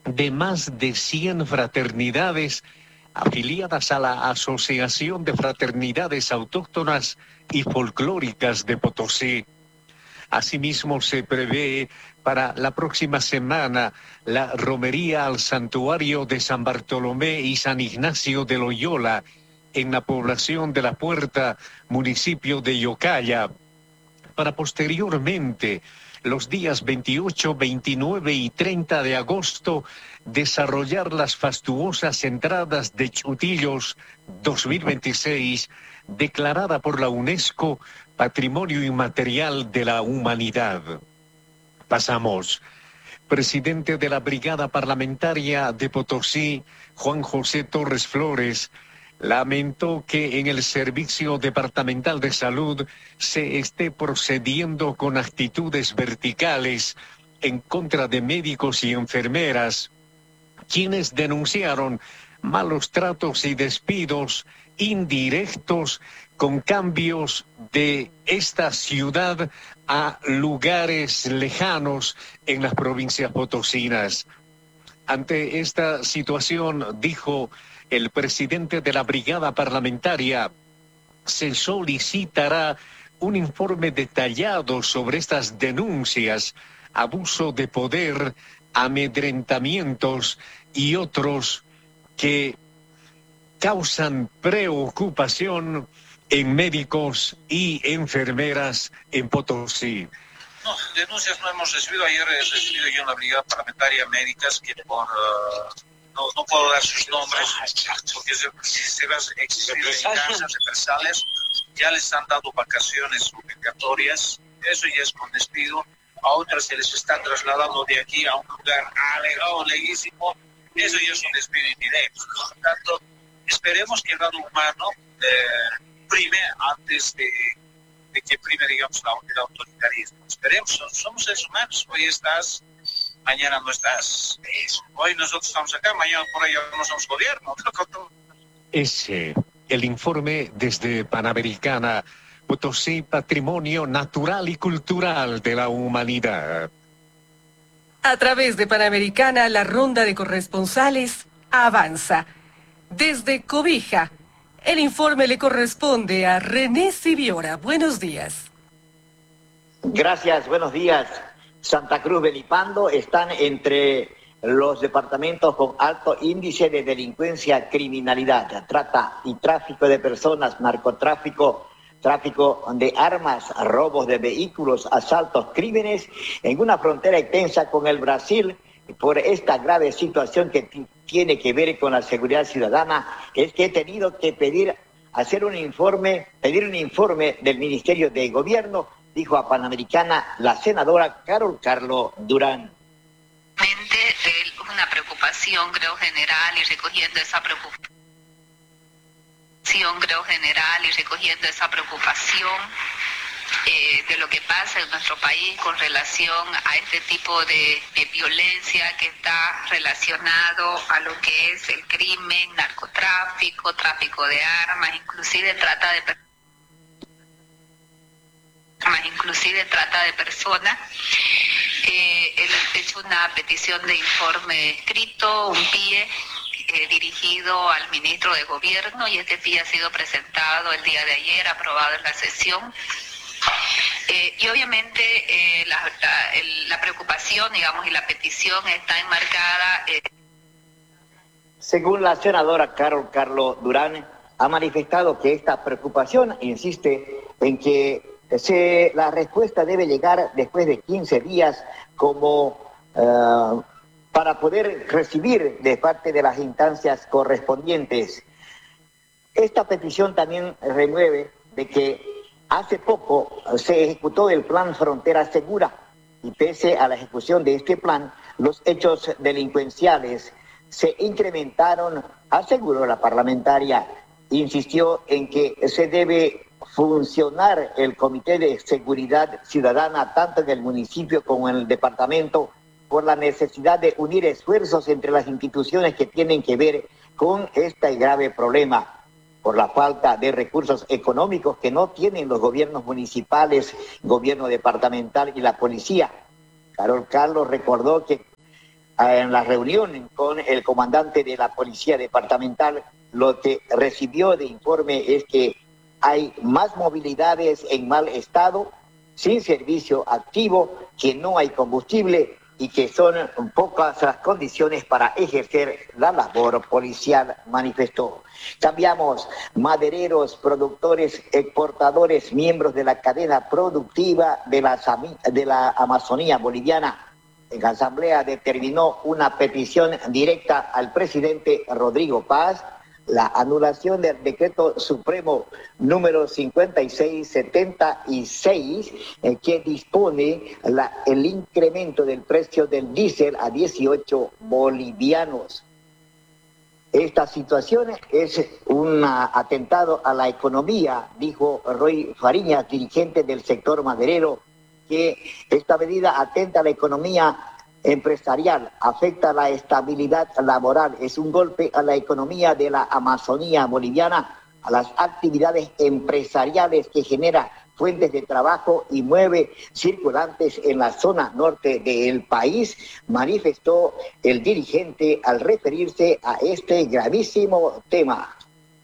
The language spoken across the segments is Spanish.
de más de 100 fraternidades afiliadas a la Asociación de Fraternidades Autóctonas y Folclóricas de Potosí. Asimismo, se prevé para la próxima semana la romería al santuario de San Bartolomé y San Ignacio de Loyola en la población de La Puerta, municipio de Yocaya, para posteriormente, los días 28, 29 y 30 de agosto, desarrollar las fastuosas entradas de Chutillos 2026, declarada por la UNESCO Patrimonio Inmaterial de la Humanidad. Pasamos. Presidente de la Brigada Parlamentaria de Potosí, Juan José Torres Flores, lamentó que en el Servicio Departamental de Salud se esté procediendo con actitudes verticales en contra de médicos y enfermeras, quienes denunciaron malos tratos y despidos indirectos con cambios de esta ciudad a lugares lejanos en las provincias potosinas. Ante esta situación, dijo el presidente de la Brigada Parlamentaria, se solicitará un informe detallado sobre estas denuncias, abuso de poder, amedrentamientos y otros que causan preocupación en médicos y enfermeras en Potosí. No, denuncias no hemos recibido. Ayer he recibido yo en la Brigada Parlamentaria médicas que por... no puedo dar sus nombres porque si se va a exigir venganzas, represalias, ya les han dado vacaciones obligatorias, eso ya es con despido. A otras se les está trasladando de aquí a un lugar alejado, lejísimo, eso ya es un despido indirecto. Por lo tanto, esperemos que el lado humano prime antes de que prime, digamos, el autoritarismo. Esperemos, somos seres humanos, hoy estás, mañana no estás. Hoy nosotros estamos acá, mañana por ahí no somos gobierno. Ese, el informe desde Panamericana, Potosí, Patrimonio Natural y Cultural de la Humanidad. A través de Panamericana, la ronda de corresponsales avanza. Desde Cobija, el informe le corresponde a René Sibiora. Buenos días. Gracias, buenos días. Santa Cruz, Belipando están entre los departamentos con alto índice de delincuencia, criminalidad, trata y tráfico de personas, narcotráfico, tráfico de armas, robos de vehículos, asaltos, crímenes, en una frontera extensa con el Brasil. Por esta grave situación que tiene que ver con la seguridad ciudadana, es que he tenido que pedir un informe del Ministerio de Gobierno, dijo a Panamericana la senadora Carol Durán. Una preocupación, creo, general, y recogiendo esa preocupación, de lo que pasa en nuestro país con relación a este tipo de violencia que está relacionado a lo que es el crimen, narcotráfico, tráfico de armas, inclusive trata de personas. He hecho una petición de informe escrito, un PIE, dirigido al ministro de Gobierno, y este PIE ha sido presentado el día de ayer, aprobado en la sesión. Y obviamente la preocupación, digamos, y la petición está enmarcada. Según la senadora Carol Durán, ha manifestado que esta preocupación insiste en que la respuesta debe llegar después de 15 días para poder recibir de parte de las instancias correspondientes. Esta petición también remueve de que hace poco se ejecutó el Plan Frontera Segura y pese a la ejecución de este plan, los hechos delincuenciales se incrementaron, aseguró la parlamentaria. Insistió en que se debe funcionar el Comité de Seguridad Ciudadana tanto en el municipio como en el departamento por la necesidad de unir esfuerzos entre las instituciones que tienen que ver con este grave problema, por la falta de recursos económicos que no tienen los gobiernos municipales, gobierno departamental y la policía. Carlos recordó que en la reunión con el comandante de la Policía Departamental, lo que recibió de informe es que hay más movilidades en mal estado, sin servicio activo, que no hay combustible y que son pocas las condiciones para ejercer la labor policial, manifestó. Cambiamos, madereros, productores, exportadores, miembros de la cadena productiva de la Amazonía boliviana. En asamblea determinó una petición directa al presidente Rodrigo Paz, la anulación del decreto supremo número 5676 que dispone el incremento del precio del diésel a 18 bolivianos. Esta situación es un atentado a la economía, dijo Roy Fariñas, dirigente del sector maderero, que esta medida atenta a la economía empresarial, afecta la estabilidad laboral, es un golpe a la economía de la Amazonía boliviana, a las actividades empresariales que genera fuentes de trabajo y mueve circulantes en la zona norte del país, manifestó el dirigente al referirse a este gravísimo tema.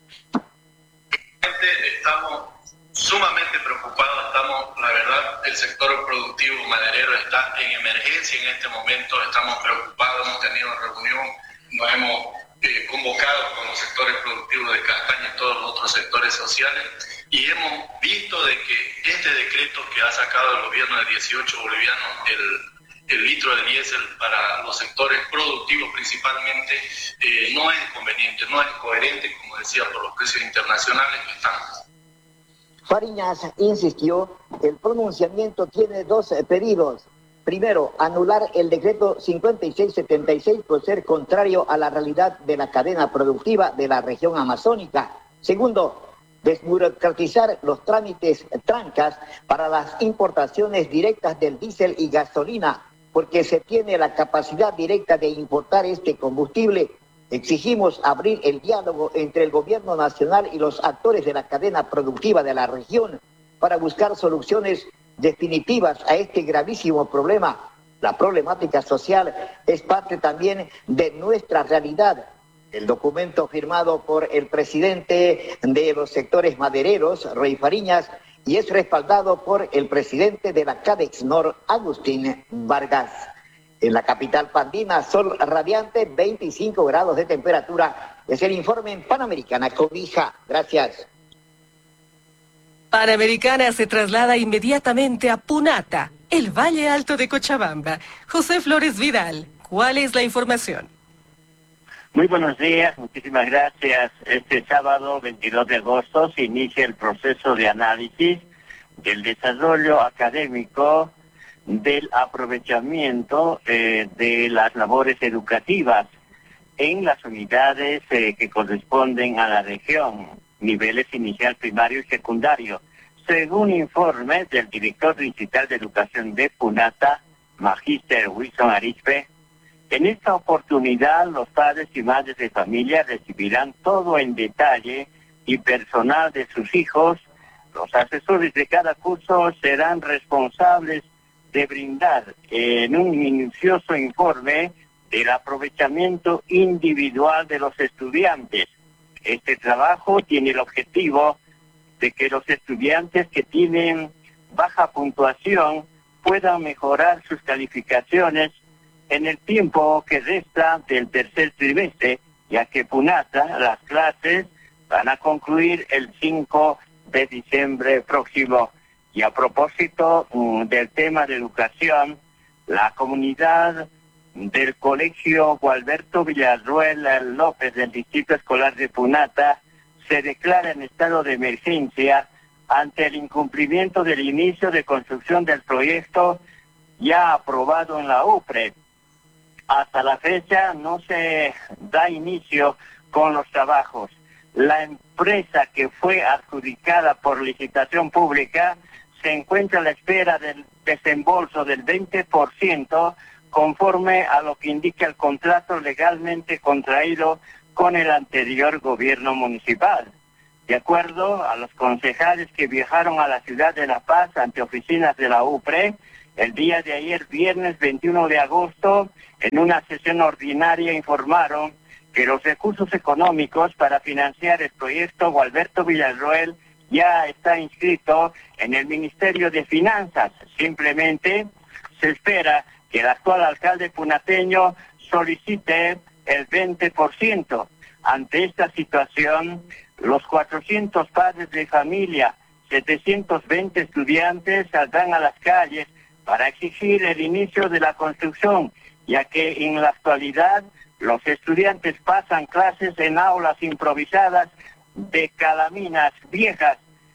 Estamos sumamente preocupados, la verdad, el sector productivo maderero está en emergencia en este momento, estamos preocupados, hemos tenido reunión, nos hemos convocado con los sectores productivos de castaña y todos los otros sectores sociales y hemos visto de que este decreto que ha sacado el gobierno de 18 bolivianos, el litro de diésel para los sectores productivos principalmente, no es conveniente, no es coherente, como decía, por los precios internacionales que están. Fariñas insistió, el pronunciamiento tiene dos pedidos. Primero, anular el decreto 5676 por ser contrario a la realidad de la cadena productiva de la región amazónica. Segundo, desburocratizar los trámites trancas para las importaciones directas del diésel y gasolina, porque se tiene la capacidad directa de importar este combustible. Exigimos abrir el diálogo entre el gobierno nacional y los actores de la cadena productiva de la región para buscar soluciones definitivas a este gravísimo problema. La problemática social es parte también de nuestra realidad. El documento firmado por el presidente de los sectores madereros, Roy Fariñas, y es respaldado por el presidente de la CADEXNOR, Agustín Vargas. En la capital pandina, sol radiante, 25 grados de temperatura. Es el informe en Panamericana Cobija. Gracias. Panamericana se traslada inmediatamente a Punata, el Valle Alto de Cochabamba. José Flores Vidal, ¿cuál es la información? Muy buenos días, muchísimas gracias. Este sábado 22 de agosto se inicia el proceso de análisis del desarrollo académico del aprovechamiento de las labores educativas en las unidades que corresponden a la región, niveles inicial, primario y secundario, según informes del director distrital de educación de Punata, Magíster Wilson Arizpe. En esta oportunidad, los padres y madres de familia recibirán todo en detalle y personal de sus hijos. Los asesores de cada curso serán responsables de brindar en un minucioso informe del aprovechamiento individual de los estudiantes. Este trabajo tiene el objetivo de que los estudiantes que tienen baja puntuación puedan mejorar sus calificaciones en el tiempo que resta del tercer trimestre, ya que Punata, las clases van a concluir el 5 de diciembre próximo. Y a propósito del tema de educación, la comunidad del Colegio Gualberto Villarruel López del Distrito Escolar de Punata se declara en estado de emergencia ante el incumplimiento del inicio de construcción del proyecto ya aprobado en la UPRE. Hasta la fecha no se da inicio con los trabajos. La empresa que fue adjudicada por licitación pública se encuentra a la espera del desembolso del 20% conforme a lo que indica el contrato legalmente contraído con el anterior gobierno municipal. De acuerdo a los concejales que viajaron a la ciudad de La Paz ante oficinas de la UPRE, El día de ayer, viernes 21 de agosto, en una sesión ordinaria informaron que los recursos económicos para financiar el proyecto Gualberto Villarroel ya está inscrito en el Ministerio de Finanzas. Simplemente se espera que el actual alcalde punateño solicite el 20%. Ante esta situación, los 400 padres de familia, 720 estudiantes saldrán a las calles para exigir el inicio de la construcción, ya que en la actualidad los estudiantes pasan clases en aulas improvisadas de calaminas viejas,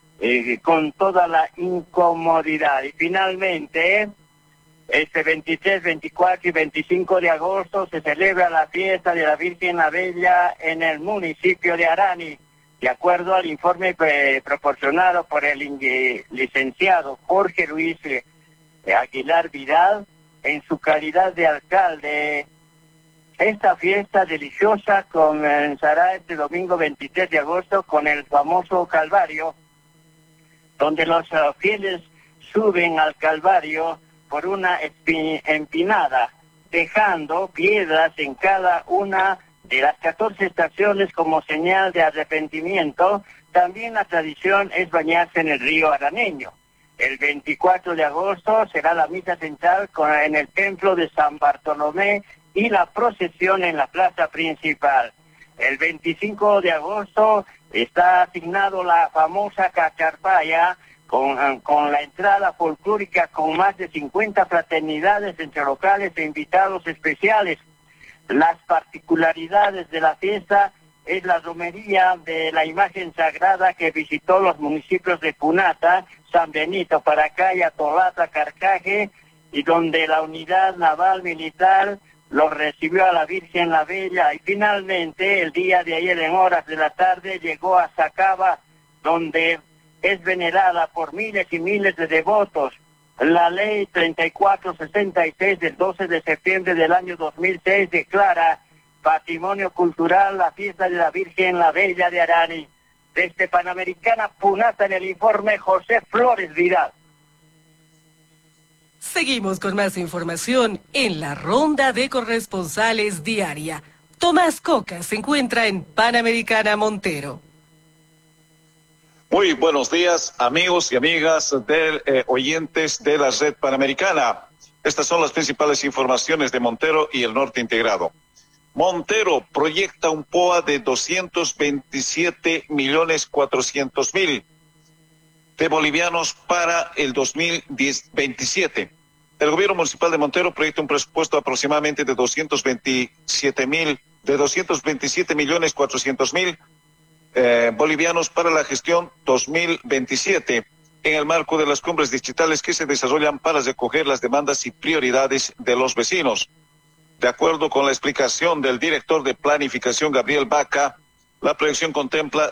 con toda la incomodidad. Y finalmente, este 23, 24 y 25 de agosto se celebra la fiesta de la Virgen la Bella en el municipio de Arani. De acuerdo al informe proporcionado por el licenciado Jorge Luis Aguilar Vidal, en su calidad de alcalde, esta fiesta deliciosa comenzará este domingo 23 de agosto con el famoso Calvario, donde los fieles suben al Calvario por una empinada, dejando piedras en cada una de las 14 estaciones como señal de arrepentimiento. También la tradición es bañarse en el río Araneño. El 24 de agosto será la misa central en el templo de San Bartolomé y la procesión en la plaza principal. El 25 de agosto está asignado la famosa Cacharpaya con la entrada folclórica con más de 50 fraternidades entre locales e invitados especiales. Las particularidades de la fiesta es la romería de la imagen sagrada que visitó los municipios de Punata, San Benito, Paracaya, Tolata, Carcaje, y donde la unidad naval militar lo recibió a la Virgen la Bella. Y finalmente, el día de ayer en horas de la tarde llegó a Sacaba, donde es venerada por miles y miles de devotos. La ley 3466 del 12 de septiembre del año 2006 declara Patrimonio Cultural la fiesta de la Virgen la Bella de Arani. Desde Panamericana Punata, en el informe José Flores Vidal. Seguimos con más información en la ronda de corresponsales diaria. Tomás Coca se encuentra en Panamericana Montero. Muy buenos días, amigos y amigas oyentes de la red Panamericana. Estas son las principales informaciones de Montero y el Norte Integrado. Montero proyecta un POA de 227.400.000 de bolivianos para el 2027. El gobierno municipal de Montero proyecta un presupuesto aproximadamente de 227.400.000 bolivianos para la gestión 2027 en el marco de las cumbres digitales que se desarrollan para recoger las demandas y prioridades de los vecinos. De acuerdo con la explicación del director de planificación Gabriel Vaca, la proyección contempla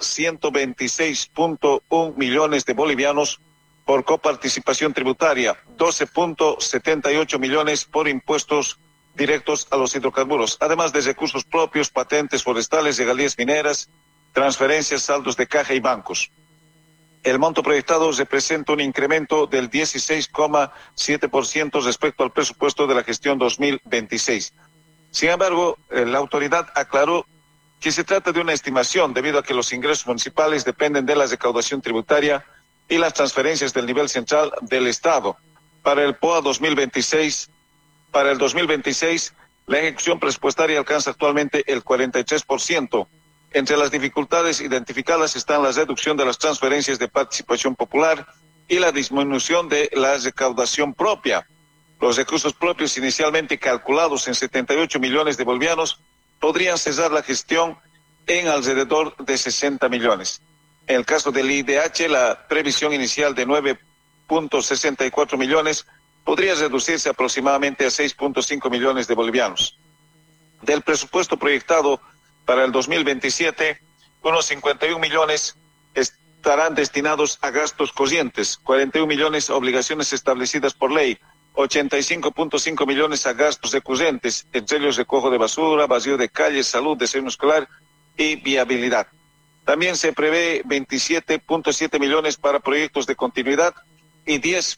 126.1 millones de bolivianos por coparticipación tributaria, 12.78 millones por impuestos directos a los hidrocarburos, además de recursos propios, patentes forestales, regalías mineras, transferencias, saldos de caja y bancos. El monto proyectado representa un incremento del 16,7% respecto al presupuesto de la gestión 2026. Sin embargo, la autoridad aclaró que se trata de una estimación debido a que los ingresos municipales dependen de la recaudación tributaria y las transferencias del nivel central del Estado. Para el POA 2026, para el 2026, la ejecución presupuestaria alcanza actualmente el 43%. Entre las dificultades identificadas están la reducción de las transferencias de participación popular y la disminución de la recaudación propia. Los recursos propios inicialmente calculados en 78 millones de bolivianos podrían cesar la gestión en alrededor de 60 millones. En el caso del IDH, la previsión inicial de 9.64 millones podría reducirse aproximadamente a 6.5 millones de bolivianos. Del presupuesto proyectado para el 2027, unos 51 millones estarán destinados a gastos corrientes, 41 millones a obligaciones establecidas por ley, 85.5 millones a gastos recurrentes, entre ellos recojo de basura, vacío de calles, salud, desayuno escolar y viabilidad. También se prevé 27.7 millones para proyectos de continuidad y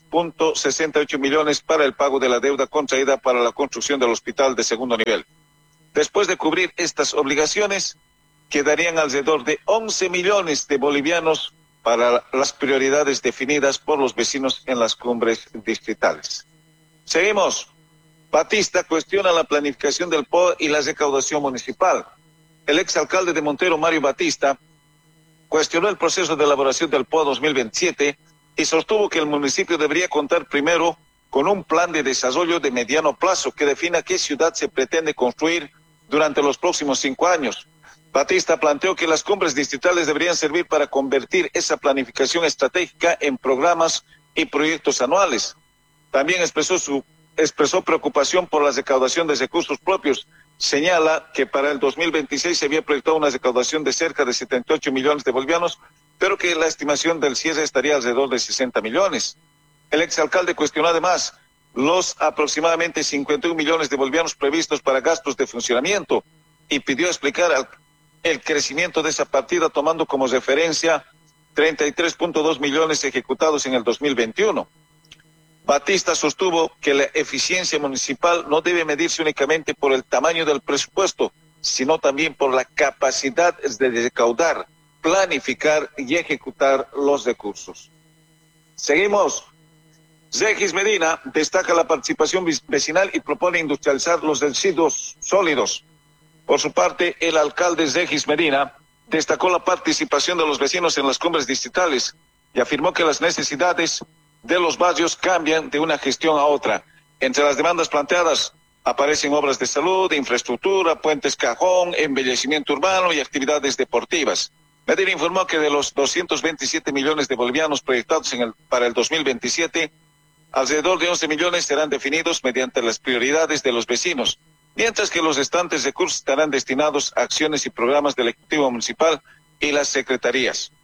10.68 millones para el pago de la deuda contraída para la construcción del hospital de segundo nivel. Después de cubrir estas obligaciones, quedarían alrededor de 11 millones de bolivianos para las prioridades definidas por los vecinos en las cumbres distritales. Seguimos. Batista cuestiona la planificación del POA y la recaudación municipal. El exalcalde de Montero, Mario Batista, cuestionó el proceso de elaboración del POA 2027 y sostuvo que el municipio debería contar primero con un plan de desarrollo de mediano plazo que defina qué ciudad se pretende construir durante los próximos 5 años. Batista planteó que las cumbres distritales deberían servir para convertir esa planificación estratégica en programas y proyectos anuales. También expresó preocupación por la recaudación de recursos propios. Señala que para el 2026 se había proyectado una recaudación de cerca de 78 millones de bolivianos, pero que la estimación del cierre estaría alrededor de 60 millones. El exalcalde cuestionó además los aproximadamente 51 millones de bolivianos previstos para gastos de funcionamiento y pidió explicar el crecimiento de esa partida tomando como referencia 33.2 millones ejecutados en el 2021. Batista sostuvo que la eficiencia municipal no debe medirse únicamente por el tamaño del presupuesto, sino también por la capacidad de recaudar, planificar y ejecutar los recursos. Seguimos. Regis Medina destaca la participación vecinal y propone industrializar los residuos sólidos. Por su parte, el alcalde Regis Medina destacó la participación de los vecinos en las cumbres distritales y afirmó que las necesidades de los barrios cambian de una gestión a otra. Entre las demandas planteadas aparecen obras de salud, infraestructura, puentes cajón, embellecimiento urbano y actividades deportivas. Medina informó que de los 227 millones de bolivianos proyectados para el 2027, alrededor de 11 millones serán definidos mediante las prioridades de los vecinos, mientras que los restantes recursos estarán destinados a acciones y programas del Ejecutivo Municipal y las secretarías.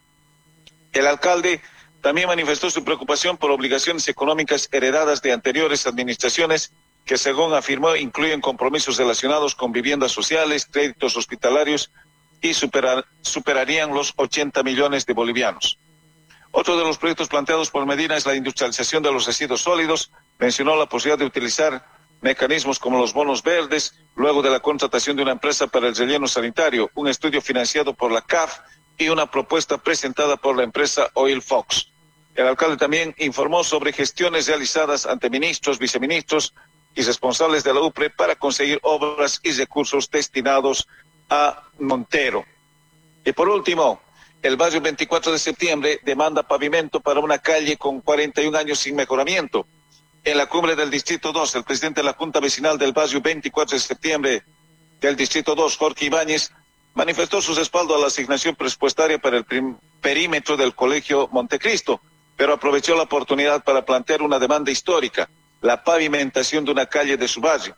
El alcalde también manifestó su preocupación por obligaciones económicas heredadas de anteriores administraciones que, según afirmó, incluyen compromisos relacionados con viviendas sociales, créditos hospitalarios y superarían los 80 millones de bolivianos. Otro de los proyectos planteados por Medina es la industrialización de los residuos sólidos. Mencionó la posibilidad de utilizar mecanismos como los bonos verdes, luego de la contratación de una empresa para el relleno sanitario, un estudio financiado por la CAF y una propuesta presentada por la empresa Oil Fox. El alcalde también informó sobre gestiones realizadas ante ministros, viceministros y responsables de la UPRE para conseguir obras y recursos destinados a Montero. Y por último, el barrio 24 de septiembre demanda pavimento para una calle con 41 años sin mejoramiento. En la cumbre del Distrito 2, el presidente de la Junta Vecinal del barrio 24 de septiembre del Distrito 2, Jorge Ibáñez, manifestó su respaldo a la asignación presupuestaria para el perímetro del Colegio Montecristo, pero aprovechó la oportunidad para plantear una demanda histórica, la pavimentación de una calle de su barrio.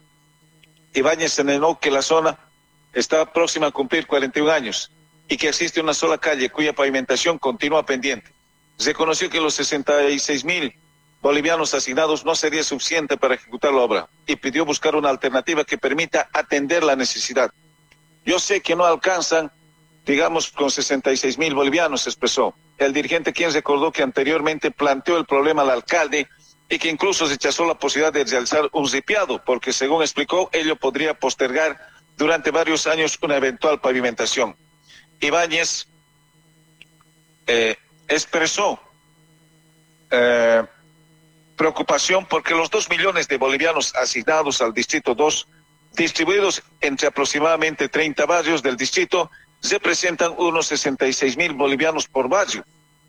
Ibáñez señaló que la zona está próxima a cumplir 41 años y que existe una sola calle cuya pavimentación continúa pendiente. Reconoció que los 66.000 bolivianos asignados no sería suficiente para ejecutar la obra y pidió buscar una alternativa que permita atender la necesidad. Yo sé que no alcanzan, digamos, con 66.000 bolivianos, expresó. El dirigente, quien recordó que anteriormente planteó el problema al alcalde y que incluso rechazó la posibilidad de realizar un ripiado, porque según explicó, ello podría postergar durante varios años una eventual pavimentación. Ibáñez expresó preocupación porque los 2 millones de bolivianos asignados al Distrito 2, distribuidos entre aproximadamente 30 barrios del distrito, representan unos 66.000 bolivianos por barrio.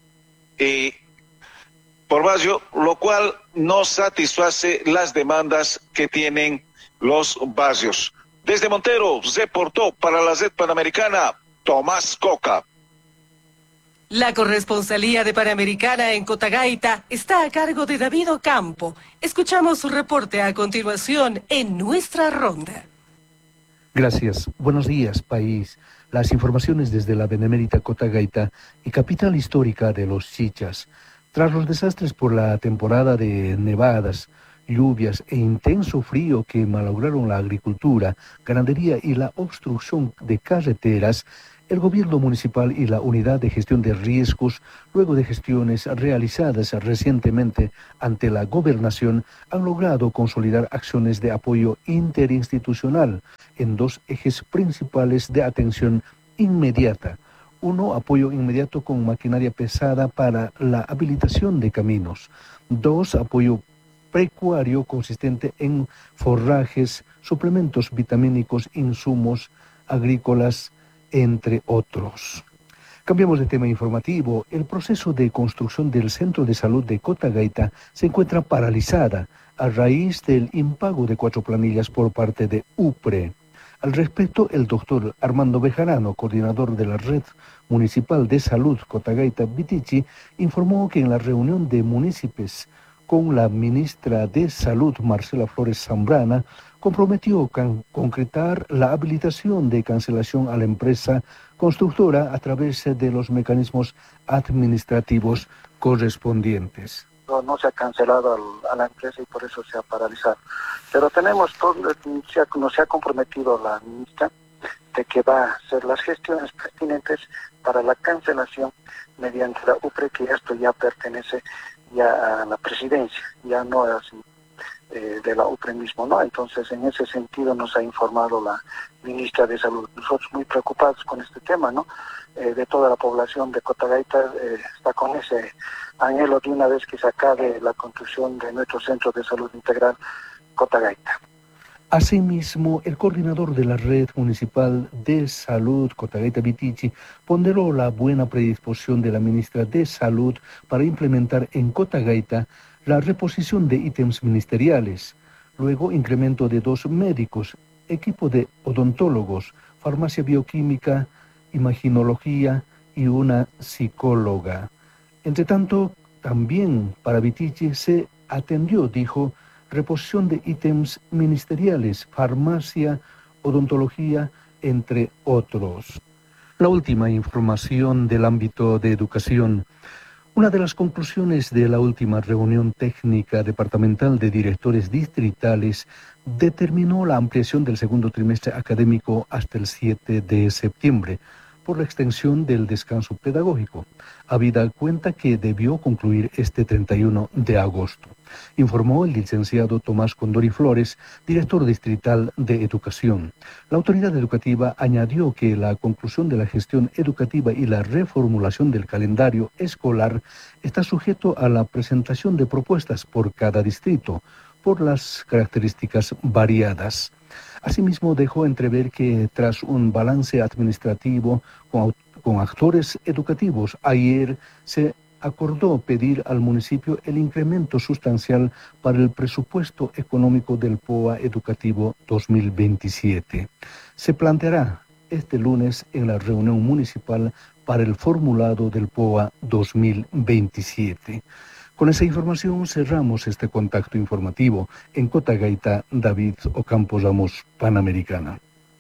Lo cual no satisface las demandas que tienen los barrios. Desde Montero, reportó para la Red Panamericana, Tomás Coca. La corresponsalía de Panamericana en Cotagaita está a cargo de David Ocampo. Escuchamos su reporte a continuación en nuestra ronda. Gracias. Buenos días, país. Las informaciones desde la benemérita Cotagaita y capital histórica de los Chichas. Tras los desastres por la temporada de nevadas, lluvias e intenso frío que malograron la agricultura, ganadería y la obstrucción de carreteras, El gobierno municipal y la unidad de gestión de riesgos, luego de gestiones realizadas recientemente ante la gobernación, han logrado consolidar acciones de apoyo interinstitucional en dos ejes principales de atención inmediata. Uno, apoyo inmediato con maquinaria pesada para la habilitación de caminos. Dos, apoyo pecuario consistente en forrajes, suplementos vitamínicos, insumos agrícolas, entre otros. Cambiamos de tema informativo. El proceso de construcción del Centro de Salud de Cotagaita se encuentra paralizada a raíz del impago de 4 planillas por parte de UPRE. Al respecto, el doctor Armando Bejarano, coordinador de la Red Municipal de Salud Cotagaita Bitichi, informó que en la reunión de municipios con la ministra de Salud, Marcela Flores Zambrana, comprometió concretar la habilitación de cancelación a la empresa constructora a través de los mecanismos administrativos correspondientes. No se ha cancelado a la empresa y por eso se ha paralizado. Pero nos ha comprometido la ministra de que va a hacer las gestiones pertinentes para la cancelación mediante la UPRE, que esto ya pertenece ya a la presidencia, ya no es de la UPRE mismo, ¿no? Entonces, en ese sentido nos ha informado la ministra de Salud. Nosotros muy preocupados con este tema, ¿no? De toda la población de Cotagaita está con ese anhelo de una vez que se acabe la construcción de nuestro Centro de Salud Integral Cotagaita. Asimismo, el coordinador de la Red Municipal de Salud Cotagaita Bitichi ponderó la buena predisposición de la ministra de Salud para implementar en Cotagaita la reposición de ítems ministeriales, luego incremento de 2 médicos, equipo de odontólogos, farmacia bioquímica, imaginología y una psicóloga. Entre tanto, también para Bitichi se atendió, dijo, reposición de ítems ministeriales, farmacia, odontología, entre otros. La última información del ámbito de educación. Una de las conclusiones de la última reunión técnica departamental de directores distritales determinó la ampliación del segundo trimestre académico hasta el 7 de septiembre, por la extensión del descanso pedagógico, habida cuenta que debió concluir este 31 de agosto, informó el licenciado Tomás Condori Flores, director distrital de Educación. La autoridad educativa añadió que la conclusión de la gestión educativa y la reformulación del calendario escolar está sujeto a la presentación de propuestas por cada distrito, por las características variadas. Asimismo, dejó entrever que tras un balance administrativo con actores educativos, ayer se acordó pedir al municipio el incremento sustancial para el presupuesto económico del POA Educativo 2027. Se planteará este lunes en la reunión municipal para el formulado del POA 2027. Con esa información cerramos este contacto informativo. En Cotagaita, David Ocampo Ramos, Panamericana.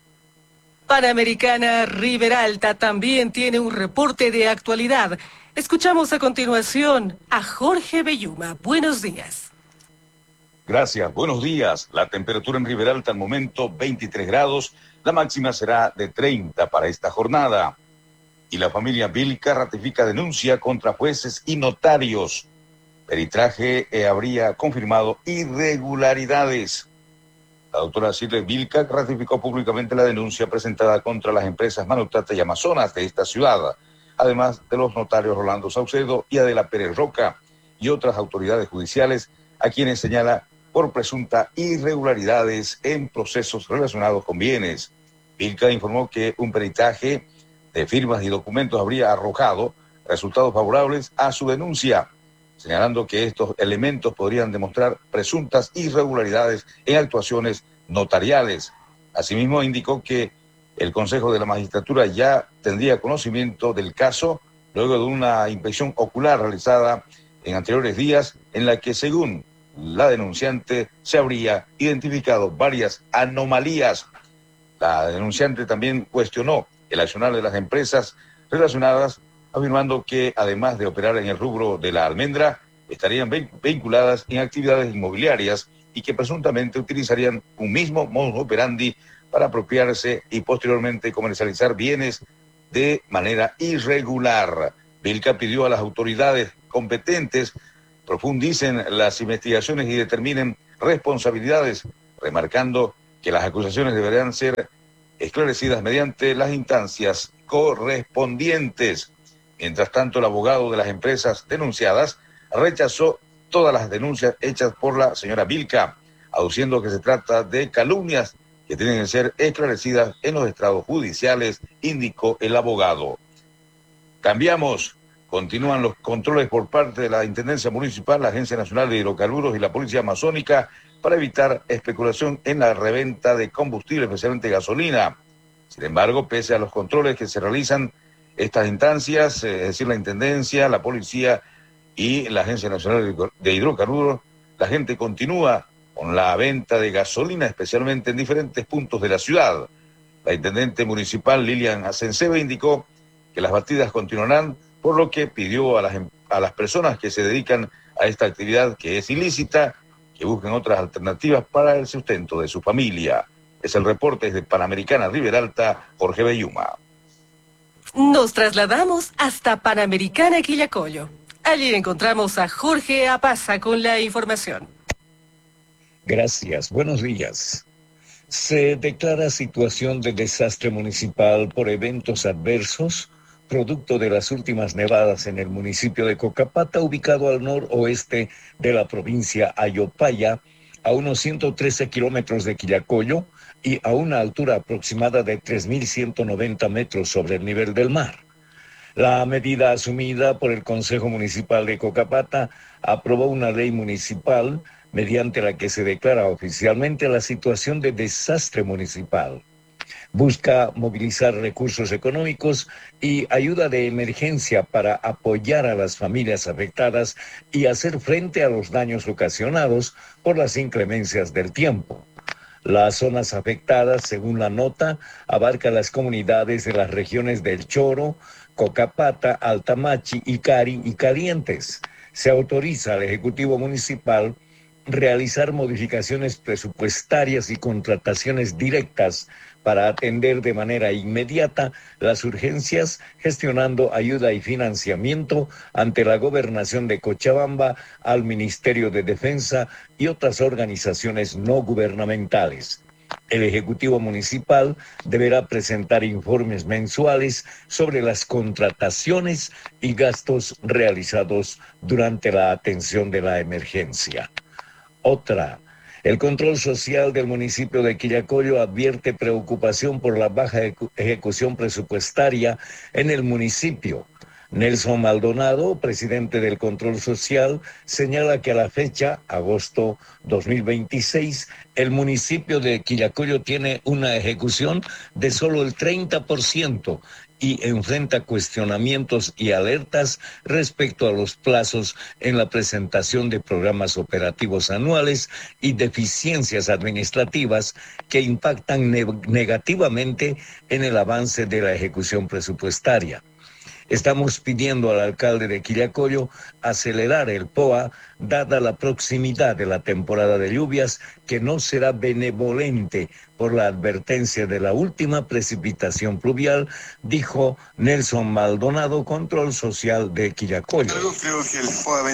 Panamericana Riberalta también tiene un reporte de actualidad. Escuchamos a continuación a Jorge Belluma. Buenos días. Gracias, buenos días. La temperatura en Riberalta al momento 23 grados, la máxima será de 30 para esta jornada. Y la familia Vilca ratifica denuncia contra jueces y notarios. Peritaje habría confirmado irregularidades. La doctora Cirle Vilca ratificó públicamente la denuncia presentada contra las empresas Manutrata y Amazonas de esta ciudad, además de los notarios Rolando Saucedo y Adela Pérez Roca y otras autoridades judiciales, a quienes señala por presunta irregularidades en procesos relacionados con bienes. Vilca informó que un peritaje de firmas y documentos habría arrojado resultados favorables a su denuncia, señalando que estos elementos podrían demostrar presuntas irregularidades en actuaciones notariales. Asimismo, indicó que el Consejo de la Magistratura ya tendría conocimiento del caso luego de una inspección ocular realizada en anteriores días, en la que, según la denunciante, se habría identificado varias anomalías. La denunciante también cuestionó el accionar de las empresas relacionadas, afirmando que además de operar en el rubro de la almendra, estarían vinculadas en actividades inmobiliarias y que presuntamente utilizarían un mismo modus operandi para apropiarse y posteriormente comercializar bienes de manera irregular. Vilca pidió a las autoridades competentes profundicen las investigaciones y determinen responsabilidades, remarcando que las acusaciones deberán ser esclarecidas mediante las instancias correspondientes. Mientras tanto, el abogado de las empresas denunciadas rechazó todas las denuncias hechas por la señora Vilca, aduciendo que se trata de calumnias que tienen que ser esclarecidas en los estrados judiciales, indicó el abogado. Cambiamos. Continúan los controles por parte de la Intendencia Municipal, la Agencia Nacional de Hidrocarburos y la Policía Amazónica para evitar especulación en la reventa de combustible, especialmente gasolina. Sin embargo, pese a los controles que se realizan, estas instancias, es decir, la Intendencia, la Policía y la Agencia Nacional de Hidrocarburos, la gente continúa con la venta de gasolina, especialmente en diferentes puntos de la ciudad. La Intendente Municipal, Lilian Asencebe, indicó que las batidas continuarán, por lo que pidió a las personas que se dedican a esta actividad que es ilícita, que busquen otras alternativas para el sustento de su familia. Es el reporte desde Panamericana Riberalta, Jorge Belluma. Nos trasladamos hasta Panamericana Quillacollo. Allí encontramos a Jorge Apaza con la información. Gracias, buenos días. Se declara situación de desastre municipal por eventos adversos, producto de las últimas nevadas en el municipio de Cocapata, ubicado al noroeste de la provincia Ayopaya, a unos 113 kilómetros de Quillacollo y a una altura aproximada de 3.190 metros sobre el nivel del mar. La medida asumida por el Consejo Municipal de Cocapata aprobó una ley municipal mediante la que se declara oficialmente la situación de desastre municipal. Busca movilizar recursos económicos y ayuda de emergencia para apoyar a las familias afectadas y hacer frente a los daños ocasionados por las inclemencias del tiempo. Las zonas afectadas, según la nota, abarcan las comunidades de las regiones del Choro, Cocapata, Altamachi, Icari y Calientes. Se autoriza al Ejecutivo Municipal realizar modificaciones presupuestarias y contrataciones directas para atender de manera inmediata las urgencias, gestionando ayuda y financiamiento ante la Gobernación de Cochabamba, al Ministerio de Defensa y otras organizaciones no gubernamentales. El Ejecutivo Municipal deberá presentar informes mensuales sobre las contrataciones y gastos realizados durante la atención de la emergencia. El control social del municipio de Quillacollo advierte preocupación por la baja ejecución presupuestaria en el municipio. Nelson Maldonado, presidente del control social, señala que a la fecha, agosto 2026, el municipio de Quillacollo tiene una ejecución de solo el 30% y enfrenta cuestionamientos y alertas respecto a los plazos en la presentación de programas operativos anuales y deficiencias administrativas que impactan negativamente en el avance de la ejecución presupuestaria. Estamos pidiendo al alcalde de Quillacollo acelerar el POA, dada la proximidad de la temporada de lluvias, que no será benevolente por la advertencia de la última precipitación pluvial, dijo Nelson Maldonado, control social de Quillacollo. Creo que el POA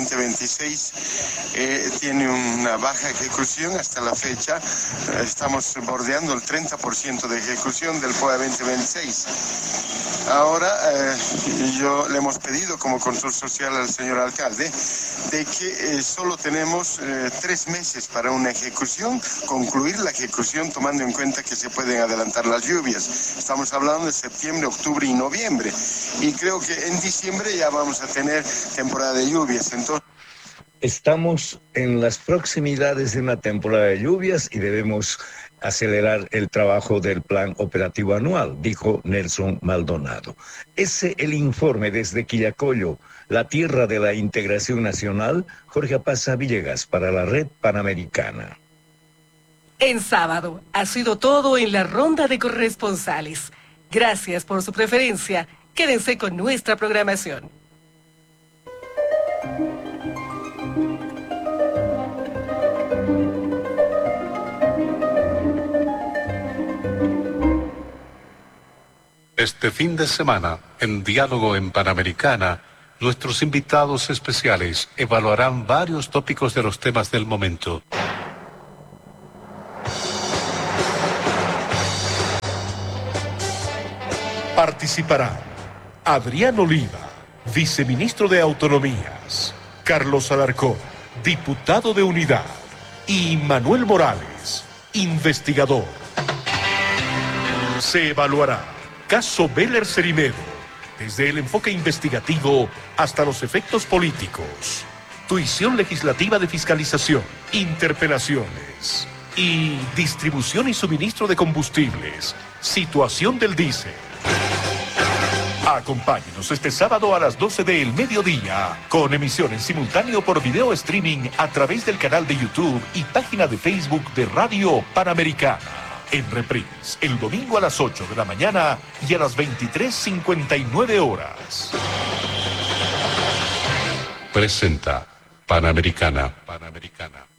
2026 tiene una baja ejecución hasta la fecha. Estamos bordeando el 30% de ejecución del POA 2026. Ahora, yo le hemos pedido como control social al señor alcalde de que solo tenemos 3 meses para una ejecución, concluir la ejecución tomando en cuenta que se pueden adelantar las lluvias. Estamos hablando de septiembre, octubre y noviembre. Y creo que en diciembre ya vamos a tener temporada de lluvias. Entonces, estamos en las proximidades de una temporada de lluvias y debemos acelerar el trabajo del plan operativo anual, dijo Nelson Maldonado. Ese el informe desde Quillacollo, la tierra de la integración nacional. Jorge Apaza Villegas para la Red Panamericana. En sábado ha sido todo en la ronda de corresponsales. Gracias por su preferencia. Quédense con nuestra programación. Este fin de semana, en Diálogo en Panamericana, nuestros invitados especiales evaluarán varios tópicos de los temas del momento. Participarán Adrián Oliva, viceministro de Autonomías, Carlos Alarcón, diputado de Unidad, y Manuel Morales, investigador. Se evaluará caso Beller Cerimedo, desde el enfoque investigativo hasta los efectos políticos, tuición legislativa de fiscalización, interpelaciones y distribución y suministro de combustibles, situación del diésel. Acompáñenos este sábado a las 12 del mediodía, con emisión en simultáneo por video streaming a través del canal de YouTube y página de Facebook de Radio Panamericana. En reprise, el domingo a las 8 de la mañana y a las 23:59 horas. Presenta Panamericana.